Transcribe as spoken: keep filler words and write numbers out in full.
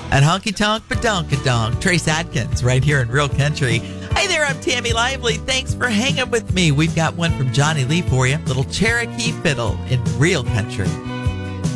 At Honky Tonk Badonkadonk, Trace Adkins right here in Real Country. Hey there, I'm Tammy Lively. Thanks for hanging with me. We've got one from Johnny Lee for you. Little Cherokee Fiddle in Real Country.